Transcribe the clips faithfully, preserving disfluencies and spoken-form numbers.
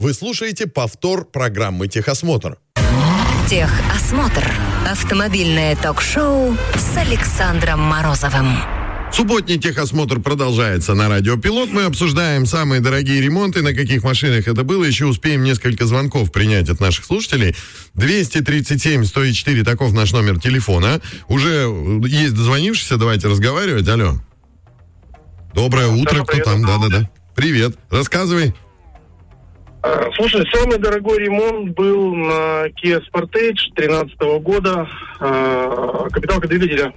Вы слушаете повтор программы «Техосмотр». «Техосмотр» – автомобильное ток-шоу с Александром Морозовым. Субботний техосмотр продолжается на Радио Пилот. Мы обсуждаем самые дорогие ремонты, на каких машинах это было. Еще успеем несколько звонков принять от наших слушателей. двести тридцать семь сто четыре, таков наш номер телефона. Уже есть дозвонившийся, давайте разговаривать. Алло. Доброе утро, кто там? Да-да-да. Привет, рассказывай. Слушай, самый дорогой ремонт был на Kia Sportage тринадцатого года. Капиталка двигателя.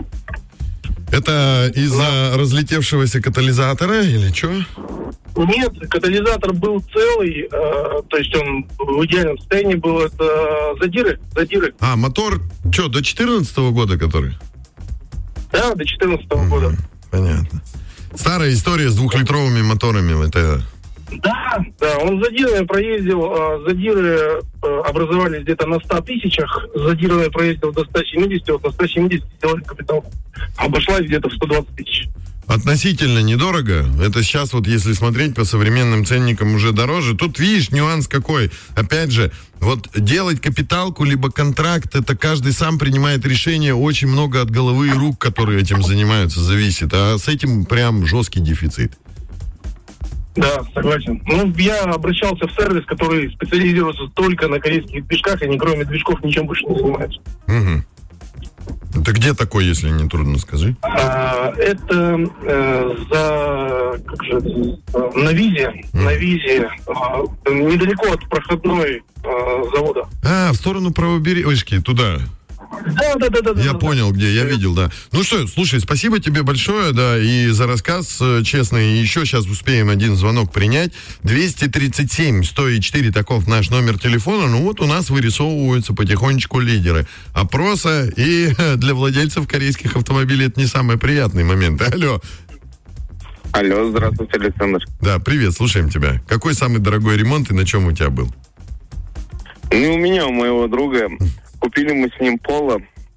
Это из-за разлетевшегося катализатора или что? Нет, катализатор был целый, э, то есть он в идеальном состоянии был. Это задиры, задиры. А, мотор, что, до четырнадцатого года который? Да, до четырнадцатого mm-hmm. года. Понятно. Старая история с двухлитровыми моторами. Это... Да, да, он задирами проездил, э, задиры э, образовались где-то на ста тысячах, задирами проездил до ста семидесяти, вот на ста семидесяти сделали капитал. Обошлась где-то в сто двадцать тысяч. Относительно недорого. Это сейчас вот если смотреть по современным ценникам уже дороже. Тут видишь нюанс какой. Опять же, вот делать капиталку либо контракт, это каждый сам принимает решение. Очень много от головы и рук, которые этим занимаются, зависит. А с этим прям жесткий дефицит. Да, согласен. Ну, я обращался в сервис, который специализируется только на корейских движках, они кроме движков ничем больше не занимаются. Угу. Это где такой, если не трудно, скажи? А, это э, за как же, на Визе, mm. на Визе, э, недалеко от проходной э, завода. А, в сторону правобережья, туда. Да, да, да, да. Я да, понял, да. где, я видел, да. Ну что, слушай, спасибо тебе большое, да, и за рассказ честный. И еще сейчас успеем один звонок принять. двести тридцать семь сто четыре, таков наш номер телефона. Ну вот у нас вырисовываются потихонечку лидеры опроса. И для владельцев корейских автомобилей это не самый приятный момент. Алло. Алло, здравствуйте, Александр. Да, привет, слушаем тебя. Какой самый дорогой ремонт и на чем у тебя был? Ну, у меня, у моего друга... Купили мы с ним Поло,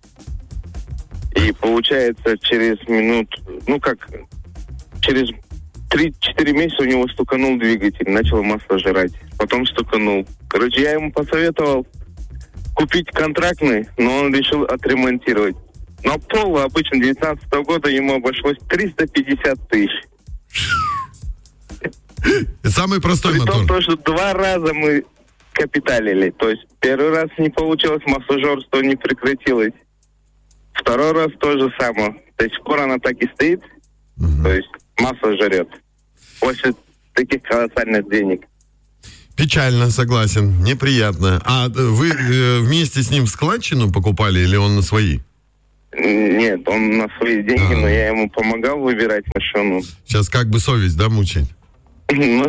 и получается через минут, ну как, через три-четыре месяца у него стуканул двигатель, начал масло жрать, потом стуканул. Короче, я ему посоветовал купить контрактный, но он решил отремонтировать. Но Поло обычно девятнадцатого года ему обошлось триста пятьдесят тысяч. Самый простой мотор. При том, что два раза мы капиталили. То есть первый раз не получилось, масложорство не прекратилось. Второй раз то же самое. До сих пор она так и стоит. Угу. То есть масло жрет. После таких колоссальных денег. Печально, согласен. Неприятно. А вы э, вместе с ним складчину покупали или он на свои? Нет, он на свои деньги, а. но я ему помогал выбирать машину. Сейчас как бы совесть, да, мучает? Ну,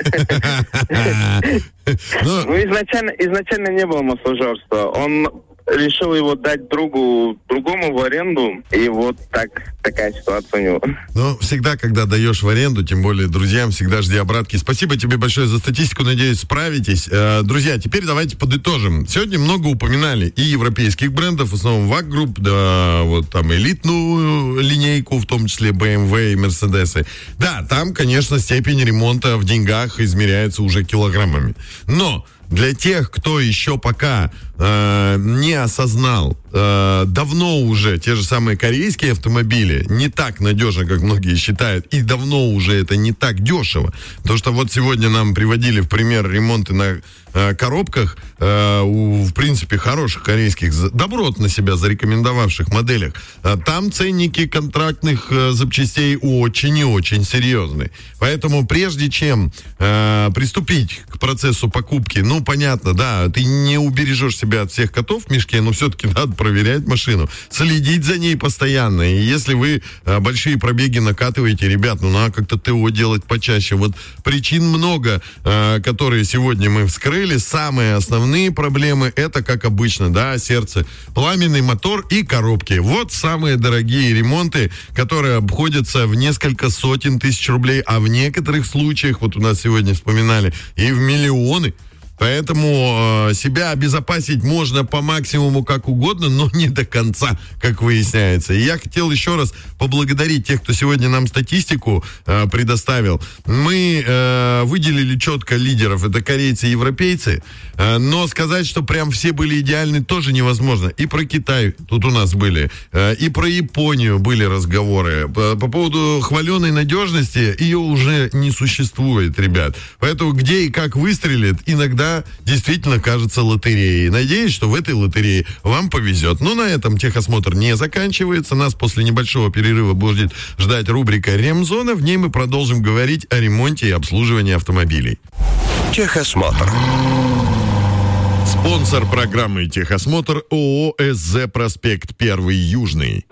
изначально, изначально не было масложорства. Он решил его дать другу, другому в аренду, и вот так, такая ситуация у него. Ну, всегда, когда даешь в аренду, тем более друзьям, всегда жди обратки. Спасибо тебе большое за статистику, надеюсь, справитесь. Э, друзья, теперь давайте подытожим. Сегодня много упоминали и европейских брендов, в основном вак групп, да, вот там элитную линейку, в том числе бэ эм вэ и Mercedes. Да, там, конечно, степень ремонта в деньгах измеряется уже килограммами. Но для тех, кто еще пока э, не осознал, э, давно уже те же самые корейские автомобили не так надежно, как многие считают, и давно уже это не так дешево. Потому что вот сегодня нам приводили в пример ремонты на э, коробках э, у, в принципе, хороших корейских, добротно себя зарекомендовавших моделях. Э, там ценники контрактных э, запчастей очень и очень серьезные. Поэтому прежде чем э, приступить к процессу покупки, ну, понятно, да, ты не убережешь себя от всех котов в мешке, но все-таки надо проверять машину, следить за ней постоянно. И если вы а, большие пробеги накатываете, ребят, ну надо как-то ТО делать почаще. Вот причин много, а, которые сегодня мы вскрыли. Самые основные проблемы, это, как обычно, да, сердце, пламенный мотор и коробки. Вот самые дорогие ремонты, которые обходятся в несколько сотен тысяч рублей, а в некоторых случаях, вот у нас сегодня вспоминали, и в миллионы. Поэтому э, себя обезопасить можно по максимуму как угодно, но не до конца, как выясняется. И я хотел еще раз поблагодарить тех, кто сегодня нам статистику э, предоставил. Мы э, выделили четко лидеров, это корейцы и европейцы, э, но сказать, что прям все были идеальны, тоже невозможно. И про Китай тут у нас были, э, и про Японию были разговоры. По, по поводу хваленой надежности ее уже не существует, ребят. Поэтому где и как выстрелит, иногда действительно кажется лотереей. Надеюсь, что в этой лотерее вам повезет. Но на этом техосмотр не заканчивается. Нас после небольшого перерыва будет ждать рубрика «Ремзона». В ней мы продолжим говорить о ремонте и обслуживании автомобилей. Техосмотр. Спонсор программы «Техосмотр» ООО «СЗ Проспект Первый Южный».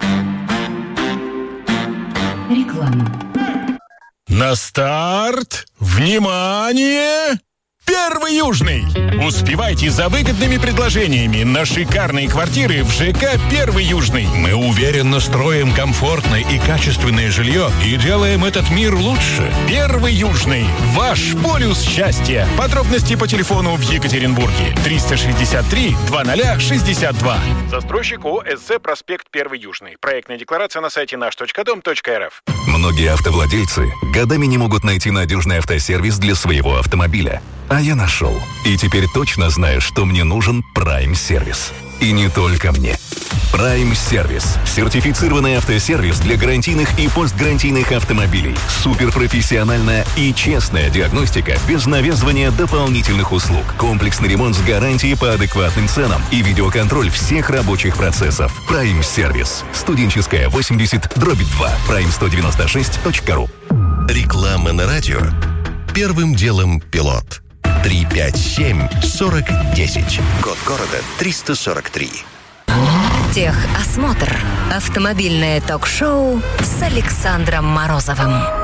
Реклама. На старт! Внимание! Первый Южный! Успевайте за выгодными предложениями на шикарные квартиры в ЖК «Первый Южный». Мы уверенно строим комфортное и качественное жилье и делаем этот мир лучше. Первый Южный. Ваш полюс счастья. Подробности по телефону в Екатеринбурге. триста шестьдесят три двадцать шестьдесят два. Застройщик ООО «СЗ Проспект Первый Южный». Проектная декларация на сайте наш точка дом точка эр эф. Многие автовладельцы годами не могут найти надежный автосервис для своего автомобиля. А я нашел. И теперь точно знаю, что мне нужен Prime Сервис. И не только мне. Prime Сервис. Сертифицированный автосервис для гарантийных и постгарантийных автомобилей. Суперпрофессиональная и честная диагностика без навязывания дополнительных услуг. Комплексный ремонт с гарантией по адекватным ценам и видеоконтроль всех рабочих процессов. Prime Сервис. Студенческая, восемьдесят, дробь два. прайм сто девяносто шесть точка ру. Реклама на радио. Первым делом пилот. три пять семь сорок десять. Код города триста сорок три. Техосмотр. Автомобильное ток-шоу с Александром Морозовым.